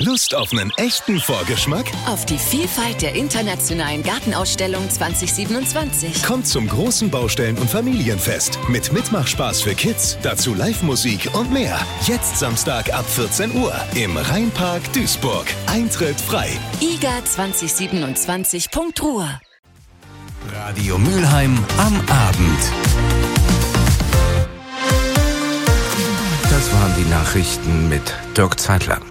Lust auf einen echten Vorgeschmack? Auf die Vielfalt der internationalen Gartenausstellung 2027. Kommt zum großen Baustellen- und Familienfest mit Mitmachspaß für Kids, dazu Live-Musik und mehr. Jetzt Samstag ab 14 Uhr im Rheinpark Duisburg. Eintritt frei. IGA2027.Ruhr. Radio Mülheim am Abend. Das waren die Nachrichten mit Dirk Zeitler.